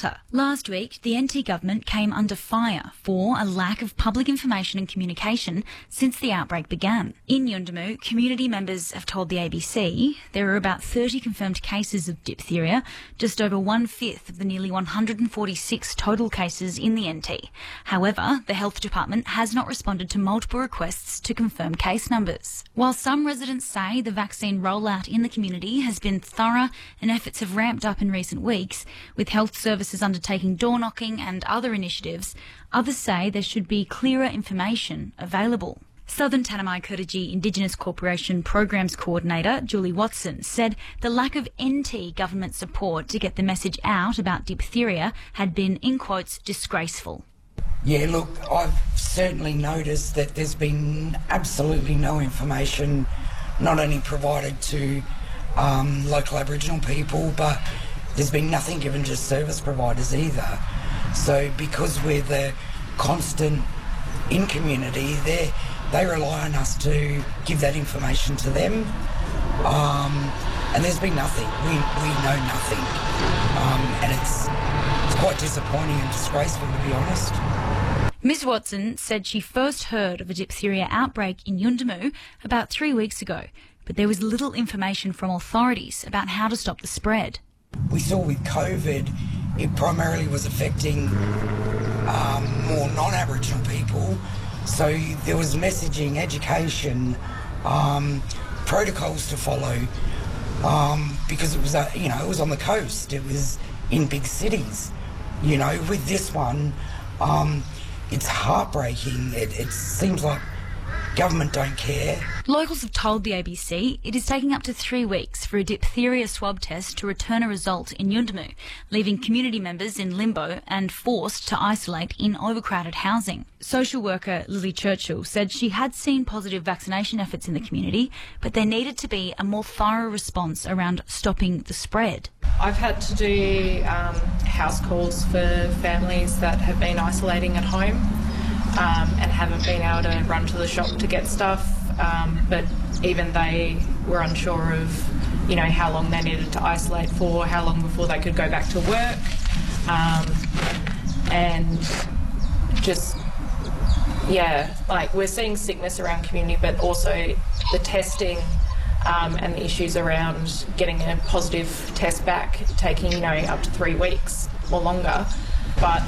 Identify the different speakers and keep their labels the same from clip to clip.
Speaker 1: Malta. Last week, the NT government came under fire for a lack of public information and communication since the outbreak began. In Yuendumu, community members have told the ABC there are about 30 confirmed cases of diphtheria, just over 1/5 of the nearly 146 total cases in the NT. However, the health department has not responded to multiple requests to confirm case numbers. While some residents say the vaccine rollout in the community has been thorough and efforts have ramped up in recent weeks, with health services undertaking door knocking and other initiatives, others say there should be clearer information available. Southern Tanami Kurtaji Indigenous Corporation Programs Coordinator Julie Watson said the lack of NT government support to get the message out about diphtheria had been, in quotes, disgraceful.
Speaker 2: Yeah, look, I've certainly noticed that there's been absolutely no information not only provided to local Aboriginal people, but there's been nothing given to service providers either. So because we're the constant in community, they rely on us to give that information to them. And there's been nothing. We know nothing. And it's quite disappointing and disgraceful, to be honest.
Speaker 1: Ms Watson said she first heard of a diphtheria outbreak in Yuendumu about 3 weeks ago, but there was little information from authorities about how to stop the spread.
Speaker 2: We saw with COVID, it primarily was affecting more non-Aboriginal people. So there was messaging, education, protocols to follow, because it was, it was on the coast. It was in big cities. With this one, it's heartbreaking. It seems like government don't care.
Speaker 1: Locals have told the ABC it is taking up to 3 weeks for a diphtheria swab test to return a result in Yuendumu, leaving community members in limbo and forced to isolate in overcrowded housing. Social worker Lily Churchill said she had seen positive vaccination efforts in the community, but there needed to be a more thorough response around stopping the spread.
Speaker 3: I've had to do house calls for families that have been isolating at home and haven't been able to run to the shop to get stuff, but even they were unsure of, how long they needed to isolate for, how long before they could go back to work, and just, we're seeing sickness around community, but also the testing and the issues around getting a positive test back taking, up to 3 weeks or longer. But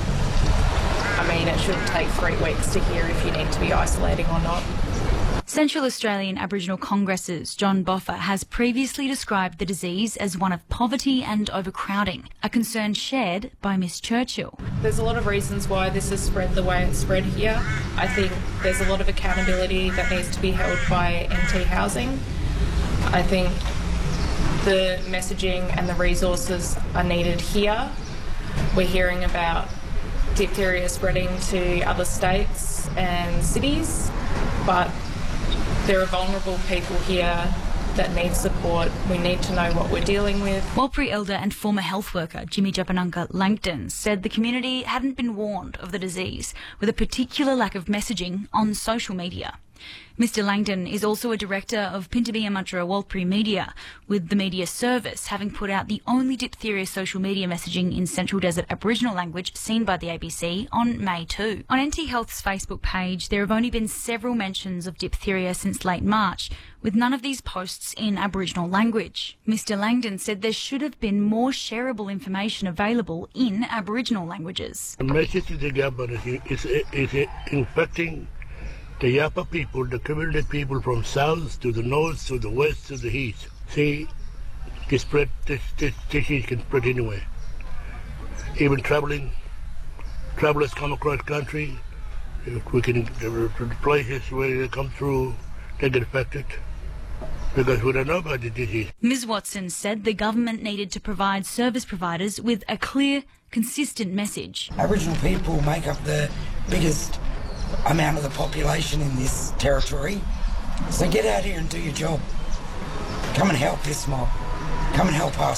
Speaker 3: it shouldn't take 3 weeks to hear if you need to be isolating or not.
Speaker 1: Central Australian Aboriginal Congress's John Boffa has previously described the disease as one of poverty and overcrowding, a concern shared by Ms Churchill.
Speaker 3: There's a lot of reasons why this has spread the way it's spread here. I think there's a lot of accountability that needs to be held by NT Housing. I think the messaging and the resources are needed here. We're hearing about diphtheria spreading to other states and cities, but there are vulnerable people here that need support. We need to know what we're dealing with.
Speaker 1: Warlpiri elder and former health worker Jimmy Japanunka Langton said the community hadn't been warned of the disease, with a particular lack of messaging on social media. Mr Langdon is also a director of Pintabia Mudgera Warlpiri Media, with the media service having put out the only diphtheria social media messaging in Central Desert Aboriginal language seen by the ABC on May 2. On NT Health's Facebook page, there have only been several mentions of diphtheria since late March, with none of these posts in Aboriginal language. Mr Langdon said there should have been more shareable information available in Aboriginal languages.
Speaker 4: The message to the government is infecting the Yapa people, the community people from south to the north to the west to the east. See, this disease can spread anywhere. Even travelers come across country. If we can, the places where they come through, they get affected because we don't know about the disease.
Speaker 1: Ms Watson said the government needed to provide service providers with a clear, consistent message.
Speaker 2: Aboriginal people make up the biggest amount of the population in this territory, so get out here and do your job. Come and help this mob. Come and help us.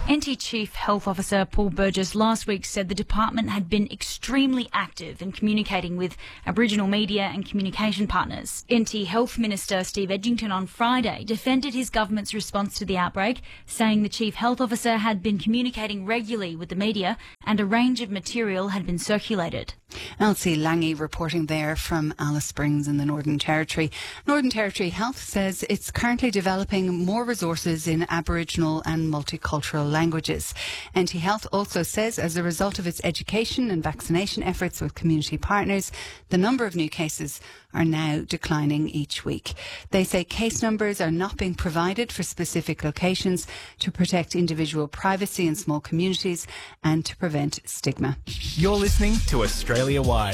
Speaker 1: NT Chief Health Officer Paul Burgess last week said the department had been extremely active in communicating with Aboriginal media and communication partners. NT Health Minister Steve Edgington on Friday defended his government's response to the outbreak, saying the Chief Health Officer had been communicating regularly with the media and a range of material had been circulated.
Speaker 5: Elsie Lange reporting there from Alice Springs in the Northern Territory. Northern Territory Health says it's currently developing more resources in Aboriginal and multicultural languages. NT Health also says as a result of its education and vaccination efforts with community partners, the number of new cases are now declining each week. They say case numbers are not being provided for specific locations to protect individual privacy in small communities and to prevent stigma.
Speaker 6: You're listening to Australia Wide.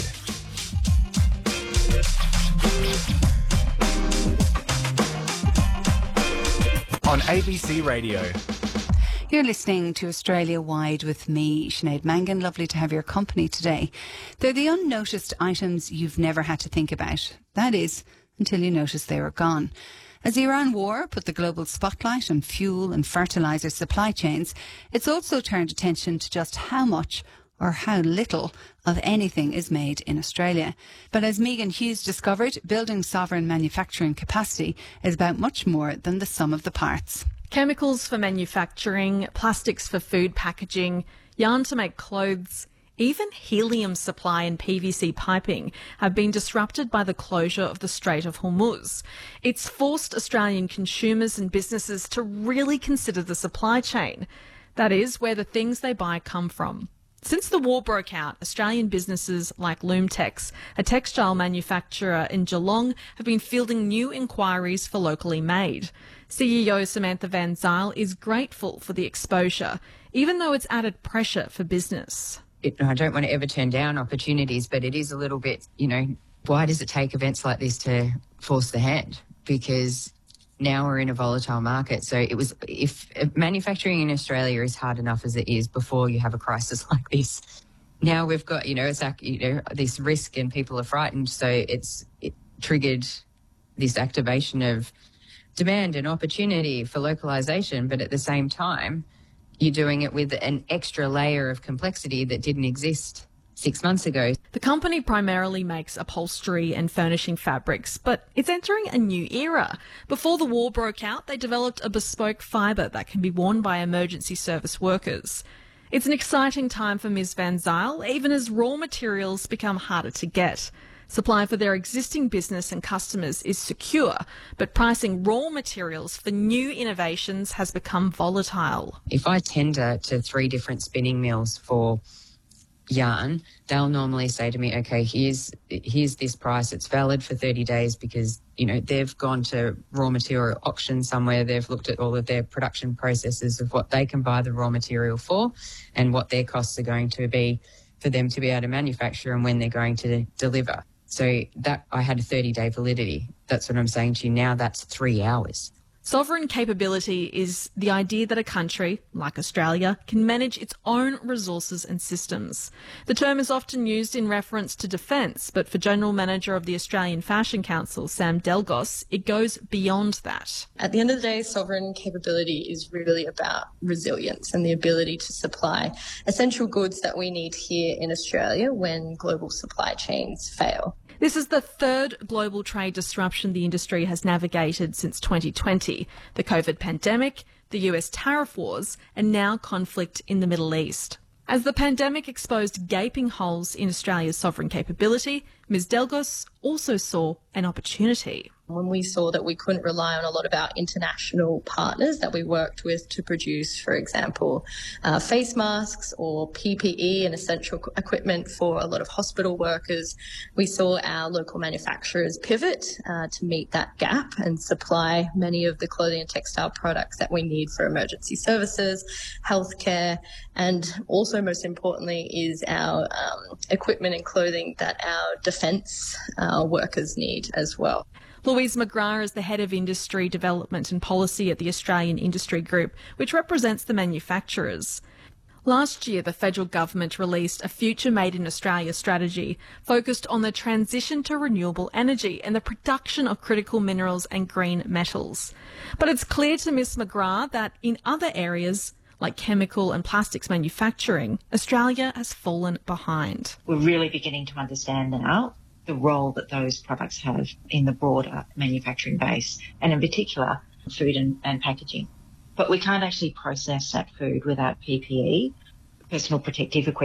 Speaker 6: On ABC Radio.
Speaker 5: You're listening to Australia Wide with me, Sinead Mangan. Lovely to have your company today. They're the unnoticed items you've never had to think about. That is, until you notice they were gone. As the Iran war put the global spotlight on fuel and fertiliser supply chains, it's also turned attention to just how much or how little of anything is made in Australia. But as Megan Hughes discovered, building sovereign manufacturing capacity is about much more than the sum of the parts.
Speaker 7: Chemicals for manufacturing, plastics for food packaging, yarn to make clothes, even helium supply and PVC piping have been disrupted by the closure of the Strait of Hormuz. It's forced Australian consumers and businesses to really consider the supply chain. That is, where the things they buy come from. Since the war broke out, Australian businesses like Loomtex, a textile manufacturer in Geelong, have been fielding new inquiries for locally made. CEO Samantha Van Zyl is grateful for the exposure, even though it's added pressure for business.
Speaker 8: I don't want to ever turn down opportunities, but it is a little bit, why does it take events like this to force the hand? Because now we're in a volatile market. So if manufacturing in Australia is hard enough as it is before you have a crisis like this, now we've got, it's like, this risk and people are frightened. So it triggered this activation of demand and opportunity for localisation. But at the same time, you're doing it with an extra layer of complexity that didn't exist 6 months ago.
Speaker 7: The company primarily makes upholstery and furnishing fabrics, but it's entering a new era. Before the war broke out, they developed a bespoke fibre that can be worn by emergency service workers. It's an exciting time for Ms Van Zyl, even as raw materials become harder to get. Supply for their existing business and customers is secure, but pricing raw materials for new innovations has become volatile.
Speaker 8: If I tender to 3 different spinning mills for yarn, they'll normally say to me, okay, here's this price. It's valid for 30 days because, they've gone to raw material auction somewhere. They've looked at all of their production processes of what they can buy the raw material for and what their costs are going to be for them to be able to manufacture and when they're going to deliver. So that I had a 30-day validity. That's what I'm saying to you now. That's 3 hours.
Speaker 7: Sovereign capability is the idea that a country, like Australia, can manage its own resources and systems. The term is often used in reference to defence, but for General Manager of the Australian Fashion Council, Sam Delgos, it goes beyond that.
Speaker 9: At the end of the day, sovereign capability is really about resilience and the ability to supply essential goods that we need here in Australia when global supply chains fail.
Speaker 7: This is the third global trade disruption the industry has navigated since 2020, the COVID pandemic, the US tariff wars, and now conflict in the Middle East. As the pandemic exposed gaping holes in Australia's sovereign capability, Ms Delgos also saw an opportunity.
Speaker 9: When we saw that we couldn't rely on a lot of our international partners that we worked with to produce, for example, face masks or PPE and essential equipment for a lot of hospital workers, we saw our local manufacturers pivot to meet that gap and supply many of the clothing and textile products that we need for emergency services, healthcare, and also most importantly is our equipment and clothing that our defence workers need as well.
Speaker 7: Louise McGrath is the Head of Industry Development and Policy at the Australian Industry Group, which represents the manufacturers. Last year, the federal government released a Future Made in Australia strategy focused on the transition to renewable energy and the production of critical minerals and green metals. But it's clear to Ms McGrath that in other areas, like chemical and plastics manufacturing, Australia has fallen behind.
Speaker 10: We're really beginning to understand now the role that those products have in the broader manufacturing base, and in particular, food and packaging. But we can't actually process that food without PPE, personal protective equipment.